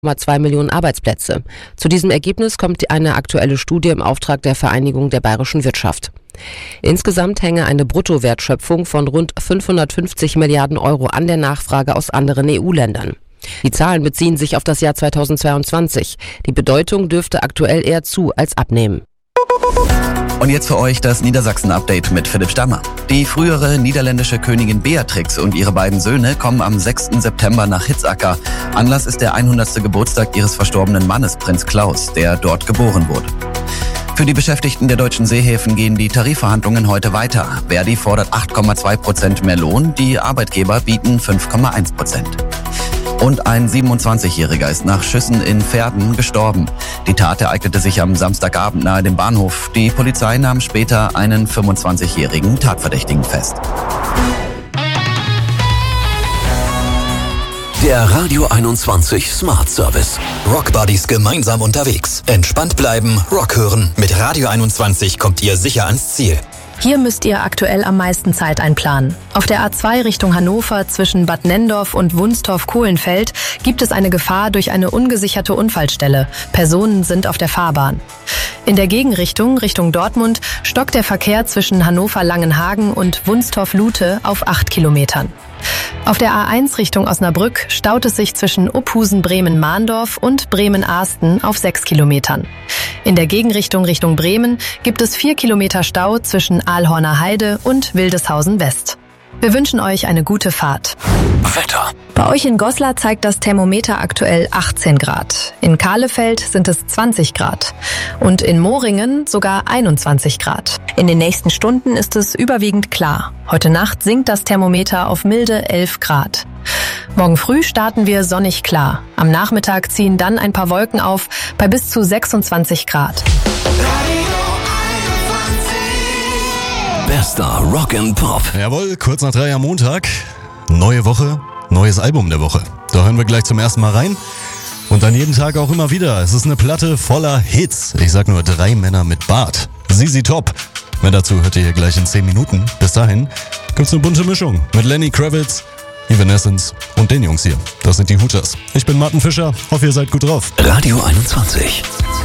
2 Millionen Arbeitsplätze. Zu diesem Ergebnis kommt eine aktuelle Studie im Auftrag der Vereinigung der bayerischen Wirtschaft. Insgesamt hänge eine Bruttowertschöpfung von rund 550 Milliarden Euro an der Nachfrage aus anderen EU-Ländern. Die Zahlen beziehen sich auf das Jahr 2022. Die Bedeutung dürfte aktuell eher zu als abnehmen. Und jetzt für euch das Niedersachsen-Update mit Philipp Stammer. Die frühere niederländische Königin Beatrix und ihre beiden Söhne kommen am 6. September nach Hitzacker. Anlass ist der 100. Geburtstag ihres verstorbenen Mannes, Prinz Klaus, der dort geboren wurde. Für die Beschäftigten der deutschen Seehäfen gehen die Tarifverhandlungen heute weiter. Verdi fordert 8,2% mehr Lohn, die Arbeitgeber bieten 5,1%. Und ein 27-Jähriger ist nach Schüssen in Verden gestorben. Die Tat ereignete sich am Samstagabend nahe dem Bahnhof. Die Polizei nahm später einen 25-jährigen Tatverdächtigen fest. Der Radio 21 Smart Service. Rock Buddies gemeinsam unterwegs. Entspannt bleiben, Rock hören. Mit Radio 21 kommt ihr sicher ans Ziel. Hier müsst ihr aktuell am meisten Zeit einplanen. Auf der A2 Richtung Hannover zwischen Bad Nenndorf und Wunstorf-Kohlenfeld gibt es eine Gefahr durch eine ungesicherte Unfallstelle. Personen sind auf der Fahrbahn. In der Gegenrichtung, Richtung Dortmund, stockt der Verkehr zwischen Hannover-Langenhagen und Wunstorf-Lute auf 8 Kilometern. Auf der A1 Richtung Osnabrück staut es sich zwischen Uphusen-Bremen-Mahndorf und Bremen-Ahsten auf 6 Kilometern. In der Gegenrichtung Richtung Bremen gibt es 4 Kilometer Stau zwischen Aalhorner Heide und Wildeshausen West. Wir wünschen euch eine gute Fahrt. Wetter. Bei euch in Goslar zeigt das Thermometer aktuell 18 Grad. In Kahlefeld sind es 20 Grad. Und in Moringen sogar 21 Grad. In den nächsten Stunden ist es überwiegend klar. Heute Nacht sinkt das Thermometer auf milde 11 Grad. Morgen früh starten wir sonnig klar. Am Nachmittag ziehen dann ein paar Wolken auf bei bis zu 26 Grad. Bester Rock and Pop. Jawohl, kurz nach 3 am Montag. Neue Woche, neues Album der Woche. Da hören wir gleich zum ersten Mal rein. Und dann jeden Tag auch immer wieder. Es ist eine Platte voller Hits. Ich sag nur 3 Männer mit Bart. ZZ Top. Mehr dazu hört ihr hier gleich in 10 Minuten. Bis dahin gibt's eine bunte Mischung mit Lenny Kravitz, Evanescence und den Jungs hier. Das sind die Hooters. Ich bin Martin Fischer. Hoffe, ihr seid gut drauf. Radio 21.